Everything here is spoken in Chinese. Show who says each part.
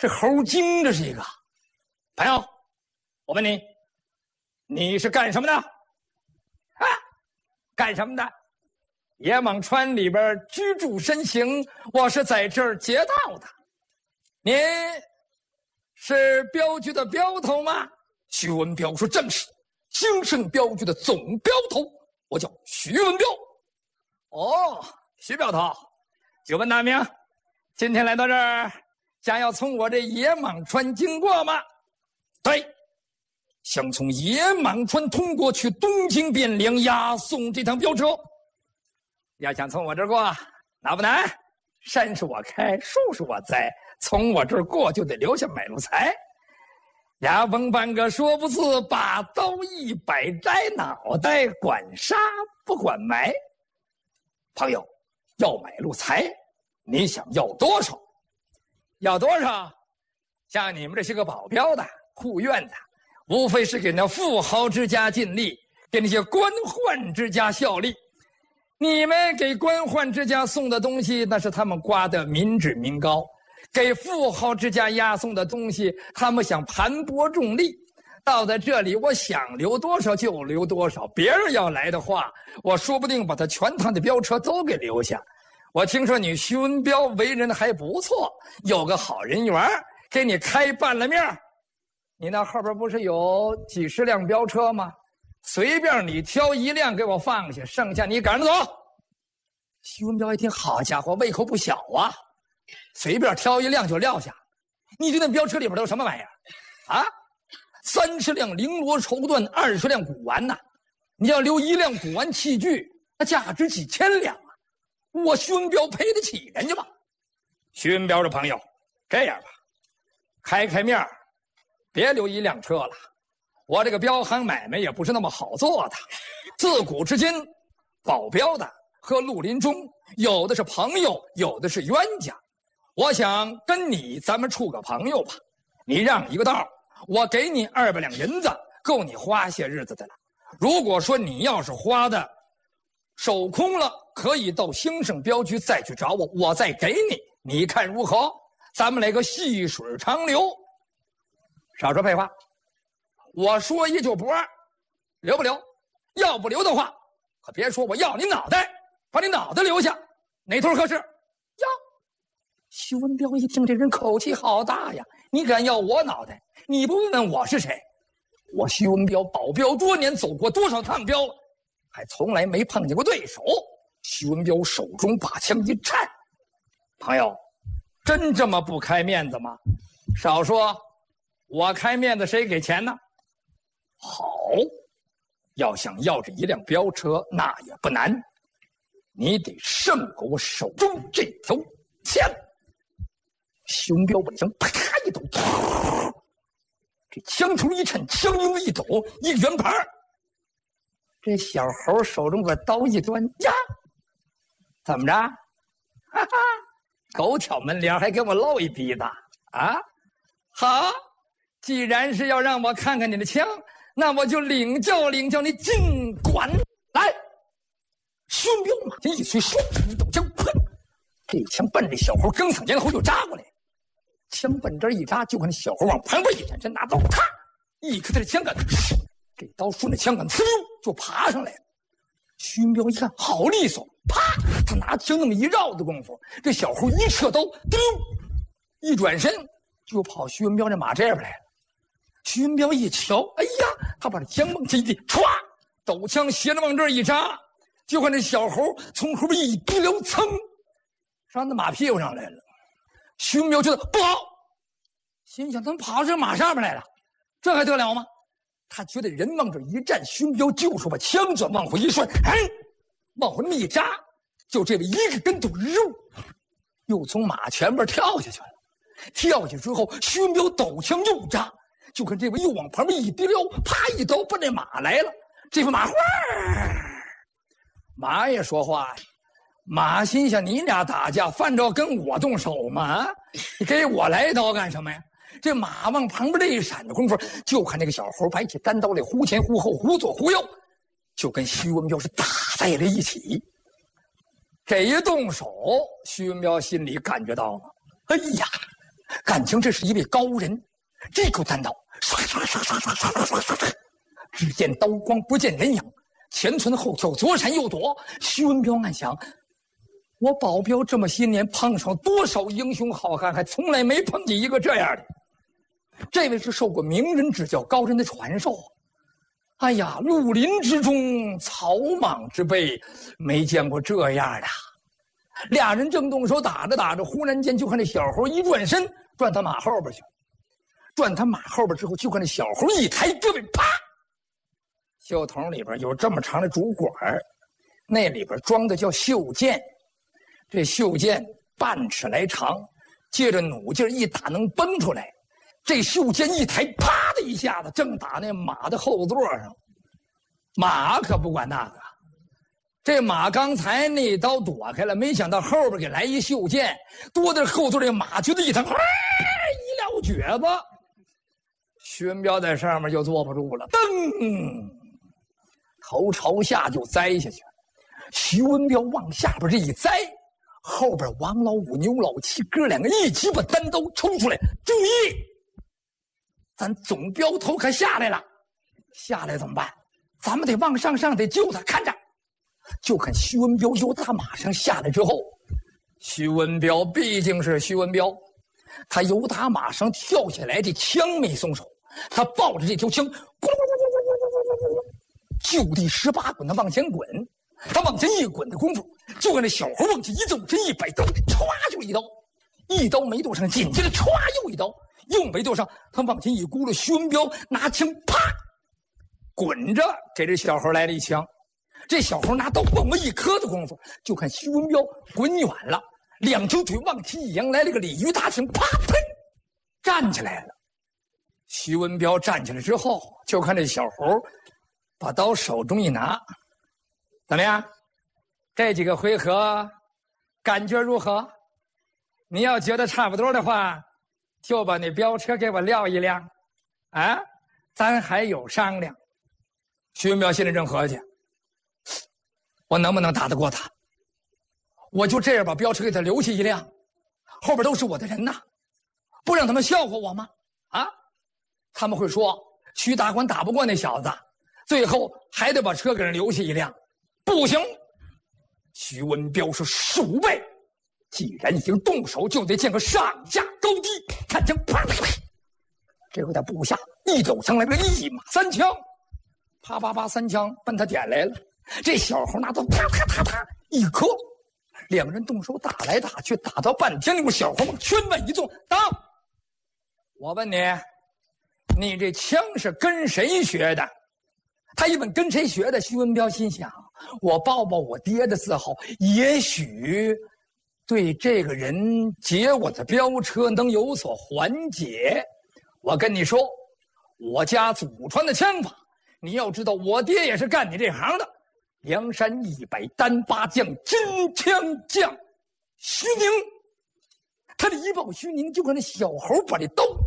Speaker 1: 这猴精，这是一个朋友。我问你，你是干什么的？啊，干什么的？野蟒川里边居住身形，我是在这儿劫道的。您是镖局的镖头吗？徐文彪说：“正是，兴盛镖局的总镖头，我叫徐文彪。”哦，徐镖头，久闻大名，今天来到这儿，想要从我这野蟒川经过吗？对，想从野蟒川通过去东京汴梁押送这趟镖车。要想从我这儿过，难不难？山是我开，树是我栽，从我这儿过就得留下买路财。牙崩半个说不字，把刀一摆摘脑袋，管杀不管埋。朋友，要买路财，你想要多少？要多少？像你们这些个保镖的、护院的，无非是给那富豪之家尽力，给那些官宦之家效力。你们给官宦之家送的东西，那是他们刮的民脂民膏；给富豪之家押送的东西，他们想盘剥重利。到在这里，我想留多少就留多少。别人要来的话，我说不定把他全趟的镖车都给留下。我听说你徐文彪为人还不错，有个好人缘，给你开半了面。你那后边不是有几十辆镖车吗？随便你挑一辆给我放下，剩下你赶着走。徐文彪一听，好家伙，胃口不小啊！随便挑一辆就撂下。你觉得镖车里边都有什么玩意儿啊？30辆绫罗绸缎，20辆古玩呐！你要留一辆古玩器具，那价值几千两啊！我徐文彪赔得起人家吗？徐文彪的朋友，这样吧，开面，别留一辆车了。我这个镖行买卖也不是那么好做的，自古至今，保镖的和绿林中有的是朋友，有的是冤家。我想跟你咱们处个朋友吧，你让一个道，我给你200两银子，够你花些日子的了。如果说你要是花的手空了，可以到兴盛镖局再去找我，我再给你，你看如何？咱们来个细水长流。少说废话，我说一就不二，留不留？要不留的话，可别说我要你脑袋，把你脑袋留下，哪头合适？要。徐文彪一听，这人口气好大呀！你敢要我脑袋？你不问问我是谁？我徐文彪保镖多年，走过多少趟镖了，还从来没碰见过对手。徐文彪手中把枪一颤，朋友，真这么不开面子吗？少说，我开面子，谁给钱呢？好，要想要这一辆镖车，那也不难，你得胜过我手中这条枪。徐文彪把枪啪一抖，这枪头一颤，枪缨一抖，一个圆盘。这小猴手中把刀一端，呀，怎么着？哈哈，狗挑门帘还给我露一鼻子啊！好，既然是要让我看看你的枪，那我就领教领教你，尽管来。徐文彪马前一催，双手一抖枪，砰！这枪奔这小猴更嗓咽喉就扎过来。枪奔这一扎，就看那小猴往旁边一闪身，拿刀咔一磕他的枪杆，这刀顺着枪杆呲溜就爬上来了。徐文彪一看，好利索，啪！他拿枪那么一绕的功夫，这小猴一撤刀，丢，一转身就跑徐文彪这马这边来了。徐文彪一瞧，哎呀，他把这枪往下一递，歘，抖枪斜着往这儿一扎，就看这小猴从后边一滴溜，噌，上那马屁股上来了。徐文彪觉得不好，心想怎么跑到这马上面来了？这还得了吗？他觉得人往这一站，徐文彪就是把枪转往回一甩，往回那么一扎，就这么一个跟头，又从马前边跳下去了。跳下之后，徐文彪抖枪又扎，就看这位又往旁边一滴溜，啪一刀奔这马来了。这匹马马也说话呀。马心想，你俩打架犯着跟我动手吗？你给我来一刀干什么呀？这马往旁边这一闪的功夫，就看这个小猴摆起单刀来，忽前忽后，忽左忽右，就跟徐文彪是打在了一起。这一动手，徐文彪心里感觉到了，哎呀， 感情这是一位高人。这口单刀，唰唰唰唰唰唰唰唰唰，只见刀光不见人影，前窜后跳，左闪右躲。徐文彪暗想：我保镖这么些年，碰上多少英雄好汉，还从来没碰见一个这样的。这位是受过名人指教、高人的传授。哎呀，绿林之中，草莽之辈，没见过这样的。俩人正动手打着打着，忽然间就看这小猴一转身，转他马后边去。转他马后边之后，就看这小猴一抬胳膊，啪！袖筒里边有这么长的竹管，那里边装的叫袖箭。这袖箭半尺来长，借着弩劲一打能崩出来。这袖箭一抬，啪的一下子，正打那马的后座上。马可不管那个，这马刚才那刀躲开了，没想到后边给来一袖箭，多的后座这马觉得一疼，一撂蹶子。徐文彪在上面就坐不住了，噔，头朝下就栽下去。徐文彪往下边这一栽，后边王老五、牛老七哥两个一起把单刀抽出来。注意，咱总镖头可下来了，下来怎么办？咱们得往上得救他。看着，就看徐文彪由他马上下来之后，徐文彪毕竟是徐文彪，他由他马上跳下来，这枪没松手，他抱着这条枪，咕噜咕噜咕噜咕噜咕噜，就地18滚的往前滚。他往前一滚的功夫，就看这小猴往前一走，这一摆刀，歘就一刀，一刀没剁上，紧接着歘又一刀，又没剁上，他往前一咕噜，徐文彪拿枪啪滚着给这小猴来了一枪。这小猴拿刀往我一磕的功夫，就看徐文彪滚远了，两条腿往前一扬，来了个鲤鱼打挺，啪砰站起来了。徐文彪站起来之后，就看这小猴把刀手中一拿，怎么样？这几个回合感觉如何？你要觉得差不多的话，就把那飙车给我撂一辆，啊，咱还有商量。徐文彪心里正合计，我能不能打得过他？我就这样把飙车给他留下一辆，后边都是我的人呐，不让他们笑话我吗？啊，他们会说徐大官打不过那小子，最后还得把车给人留下一辆。不行，徐文彪是鼠辈，既然已经动手，就得见个上下高低。看枪，啪啪啪！这回他部下一抖枪来了，一马三枪，啪啪啪三枪奔他点来了。这小猴拿刀啪啪啪啪一磕，两人动手打来打去，打到半天，那个小猴往圈外一纵，当！我问你，你这枪是跟谁学的？他一问跟谁学的，徐文彪心想，我报报我爹的字号，也许对这个人劫我的飙车能有所缓解。我跟你说，我家祖传的枪法，你要知道我爹也是干你这行的。梁山100单八将，金枪将徐宁，他这一报徐宁，就看那小猴把这刀